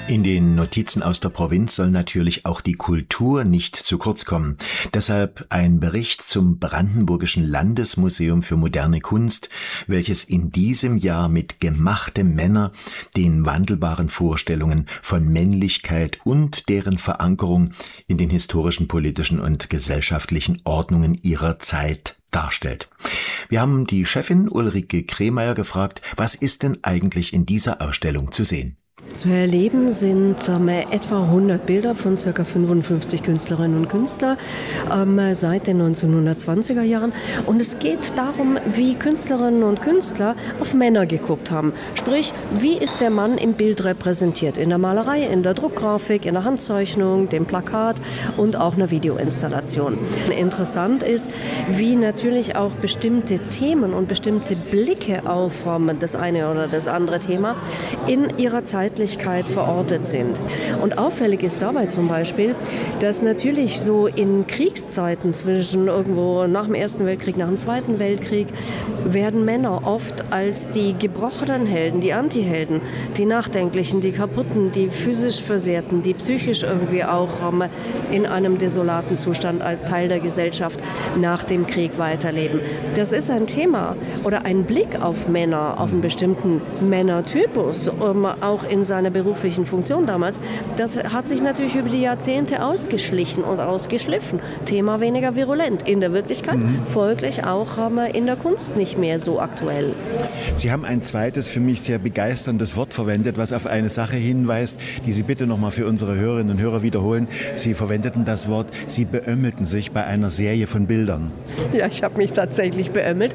In den Notizen aus der Provinz soll natürlich auch die Kultur nicht zu kurz kommen. Deshalb ein Bericht zum Brandenburgischen Landesmuseum für moderne Kunst, welches in diesem Jahr mit Gemachte Männer den wandelbaren Vorstellungen von Männlichkeit und deren Verankerung in den historischen, politischen und gesellschaftlichen Ordnungen ihrer Zeit darstellt. Wir haben die Chefin Ulrike Kremeyer gefragt, was ist denn eigentlich in dieser Ausstellung zu sehen? Zu erleben sind etwa 100 Bilder von ca. 55 Künstlerinnen und Künstlern seit den 1920er Jahren. Und es geht darum, wie Künstlerinnen und Künstler auf Männer geguckt haben. Sprich, wie ist der Mann im Bild repräsentiert? In der Malerei, in der Druckgrafik, in der Handzeichnung, dem Plakat und auch einer Videoinstallation. Interessant ist, wie natürlich auch bestimmte Themen und bestimmte Blicke auf das eine oder das andere Thema in ihrer Zeitlichkeit verortet sind. Und auffällig ist dabei zum Beispiel, dass natürlich so in Kriegszeiten zwischen irgendwo nach dem Ersten Weltkrieg, nach dem Zweiten Weltkrieg, werden Männer oft als die gebrochenen Helden, die Antihelden, die Nachdenklichen, die Kaputten, die physisch Versehrten, die psychisch irgendwie auch in einem desolaten Zustand als Teil der Gesellschaft nach dem Krieg weiterleben. Das ist ein Thema oder ein Blick auf Männer, auf einen bestimmten Männertypus, auch in seiner beruflichen Funktion damals, das hat sich natürlich über die Jahrzehnte ausgeschlichen und ausgeschliffen. Thema weniger virulent. In der Wirklichkeit folglich auch in der Kunst nicht mehr so aktuell. Sie haben ein zweites, für mich sehr begeisterndes Wort verwendet, was auf eine Sache hinweist, die Sie bitte nochmal für unsere Hörerinnen und Hörer wiederholen. Sie verwendeten das Wort, Sie beömmelten sich bei einer Serie von Bildern. Ja, ich habe mich tatsächlich beömmelt.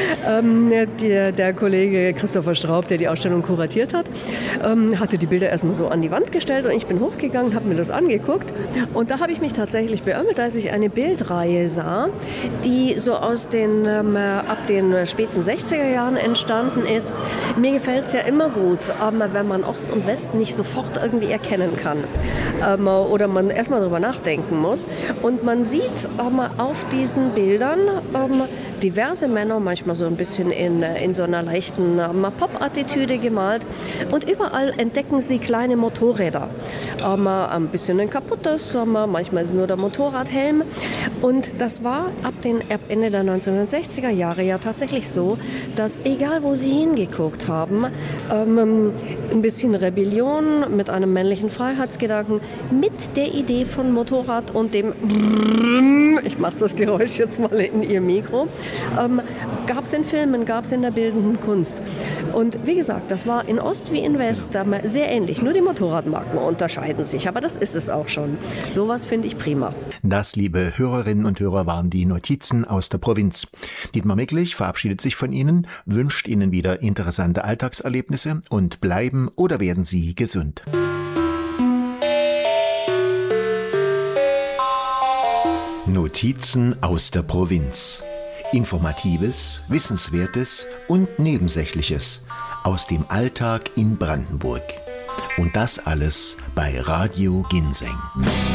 Der Kollege Christopher Straub, der die Ausstellung kuratiert hat, hatte die Bilder erstmal so an die Wand gestellt und ich bin hochgegangen, habe mir das angeguckt und da habe ich mich tatsächlich beömmelt, als ich eine Bildreihe sah, die so aus ab den späten 60er Jahren entstanden ist. Mir gefällt es ja immer gut, wenn man Ost und West nicht sofort irgendwie erkennen kann oder man erstmal darüber nachdenken muss und man sieht auf diesen Bildern diverse Männer, manchmal so ein bisschen in so einer leichten Pop-Attitüde gemalt und überall entdecken sie kleine Motorräder. Ein bisschen ein kaputtes, manchmal ist es nur der Motorradhelm. Und das war ab Ende der 1960er Jahre ja tatsächlich so, dass egal wo sie hingeguckt haben, ein bisschen Rebellion mit einem männlichen Freiheitsgedanken, mit der Idee von Motorrad und dem ich mache das Geräusch jetzt mal in Ihr Mikro, gab es in Filmen, gab es in der bildenden Kunst. Und wie gesagt, das war in Ost wie in West sehr ähnlich. Nur die Motorradmarken unterscheiden sich, aber das ist es auch schon. Sowas finde ich prima. Das, liebe Hörerinnen und Hörer, waren die Notizen aus der Provinz. Dietmar Micklich verabschiedet sich von Ihnen, wünscht Ihnen wieder interessante Alltagserlebnisse und bleiben oder werden Sie gesund. Notizen aus der Provinz. Informatives, Wissenswertes und Nebensächliches aus dem Alltag in Brandenburg. Und das alles bei Radio Ginseng.